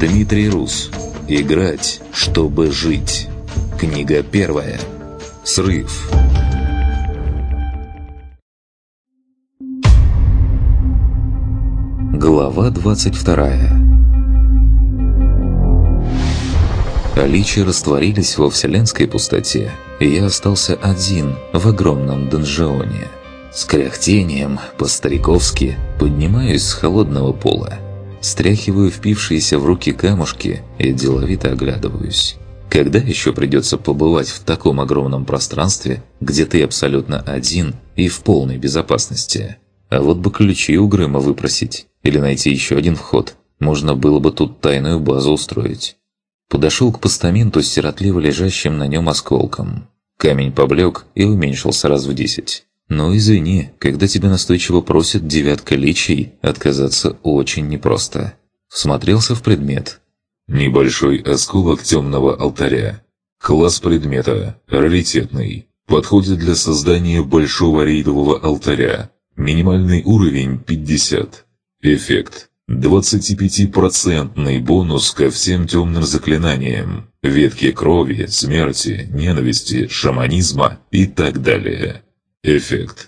Дмитрий Рус. Играть, чтобы жить. Книга первая. Срыв. Глава 22. Личи растворились во вселенской пустоте, и я остался один в огромном донжоне. С кряхтением, по-стариковски, поднимаюсь с холодного пола, стряхиваю впившиеся в руки камушки и деловито оглядываюсь. Когда еще придется побывать в таком огромном пространстве, где ты абсолютно один и в полной безопасности? А вот бы ключи у Грыма выпросить, или найти еще один вход. Можно было бы тут тайную базу устроить. Подошел к постаменту с сиротливо лежащим на нем осколком. Камень поблек и уменьшился раз в 10. Но извини, когда тебя настойчиво просят девятка личий, отказаться очень непросто. Всмотрелся в предмет. Небольшой осколок темного алтаря. Класс предмета. Раритетный. Подходит для создания большого рейдового алтаря. Минимальный уровень 50. Эффект. 25% бонус ко всем темным заклинаниям. Ветки крови, смерти, ненависти, шаманизма и так далее. Эффект.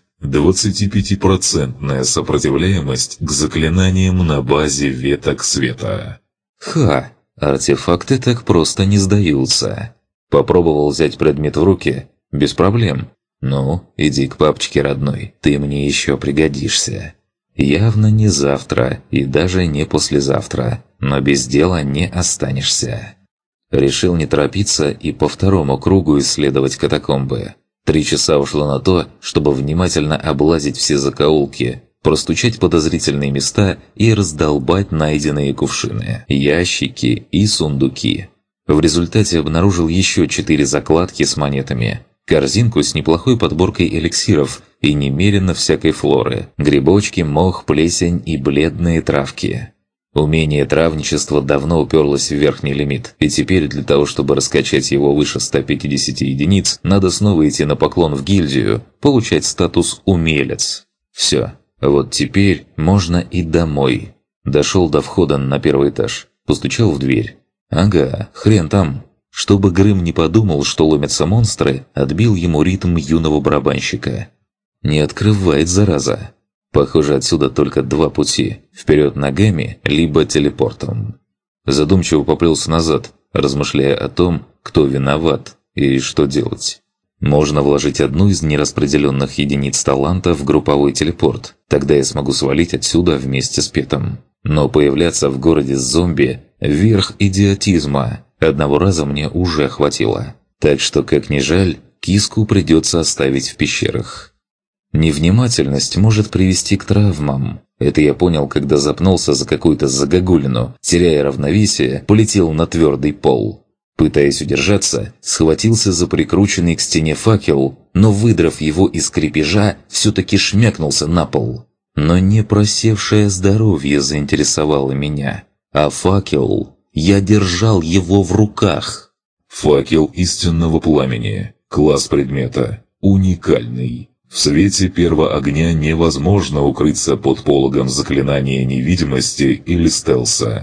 25% сопротивляемость к заклинаниям на базе веток света. Ха! Артефакты так просто не сдаются. Попробовал взять предмет в руки. Без проблем. Ну, иди к папочке родной, ты мне еще пригодишься. Явно не завтра и даже не послезавтра, но без дела не останешься. Решил не торопиться и по второму кругу исследовать катакомбы. 3 часа ушло на то, чтобы внимательно облазить все закоулки, простучать подозрительные места и раздолбать найденные кувшины, ящики и сундуки. В результате обнаружил еще 4 закладки с монетами, корзинку с неплохой подборкой эликсиров и немерено всякой флоры, грибочки, мох, плесень и бледные травки. Умение травничества давно уперлось в верхний лимит, и теперь для того, чтобы раскачать его выше 150 единиц, надо снова идти на поклон в гильдию, получать статус «умелец». Все, вот теперь можно и домой. Дошел до входа на первый этаж, постучал в дверь. Ага, хрен там. Чтобы Грым не подумал, что ломятся монстры, отбил ему ритм юного барабанщика. Не открывает, зараза. Похоже, отсюда только 2 пути – вперед ногами, либо телепортом. Задумчиво поплелся назад, размышляя о том, кто виноват и что делать. Можно вложить одну из нераспределенных единиц таланта в групповой телепорт, тогда я смогу свалить отсюда вместе с Петом. Но появляться в городе с зомби – верх идиотизма. Одного раза мне уже хватило. Так что, как ни жаль, киску придется оставить в пещерах. Невнимательность может привести к травмам. Это я понял, когда запнулся за какую-то загогулину, теряя равновесие, полетел на твердый пол. Пытаясь удержаться, схватился за прикрученный к стене факел, но, выдрав его из крепежа, все-таки шмякнулся на пол. Но не просевшее здоровье заинтересовало меня, а факел... Я держал его в руках. Факел истинного пламени. Класс предмета. Уникальный. В свете первого огня невозможно укрыться под пологом заклинания невидимости или стелса.